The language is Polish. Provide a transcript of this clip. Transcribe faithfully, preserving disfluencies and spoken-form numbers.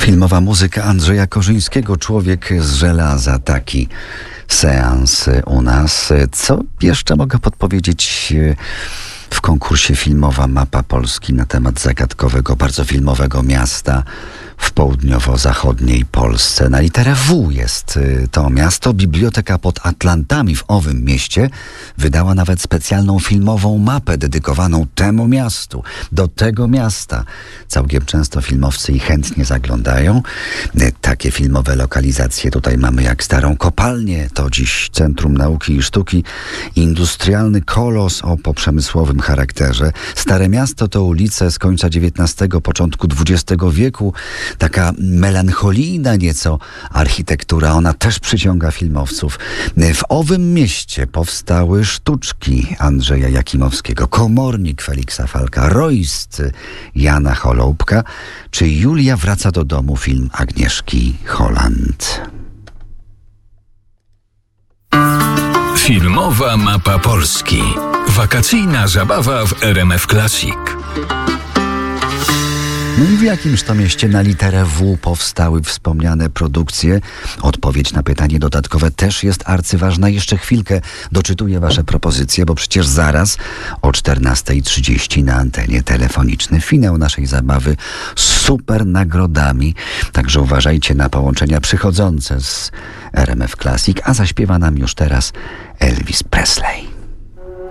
Filmowa muzyka Andrzeja Korzyńskiego, Człowiek z żelaza, taki seans u nas. Co jeszcze mogę podpowiedzieć w konkursie Filmowa Mapa Polski na temat zagadkowego, bardzo filmowego miasta w południowo-zachodniej Polsce? Na literę W jest to miasto. Biblioteka pod Atlantami w owym mieście wydała nawet specjalną filmową mapę dedykowaną temu miastu. Do tego miasta całkiem często filmowcy i chętnie zaglądają. Takie filmowe lokalizacje tutaj mamy jak Starą Kopalnię, to dziś Centrum Nauki i Sztuki, industrialny kolos o poprzemysłowym charakterze. Stare Miasto to ulice z końca dziewiętnastego, początku dwudziestego wieku. Taka melancholijna nieco architektura, ona też przyciąga filmowców. W owym mieście powstały sztuczki Andrzeja Jakimowskiego, Komornik Feliksa Falka, Royst Jana Holoubka, czy Julia wraca do domu, film Agnieszki Holland. Filmowa Mapa Polski. Wakacyjna zabawa w R M F Classic. No i w jakimż to mieście na literę W powstały wspomniane produkcje? Odpowiedź na pytanie dodatkowe też jest arcyważna. Jeszcze chwilkę doczytuję wasze propozycje, bo przecież zaraz o czternasta trzydzieści na antenie telefoniczny finał naszej zabawy z super nagrodami. Także uważajcie na połączenia przychodzące z R M F Classic, a zaśpiewa nam już teraz Elvis Presley.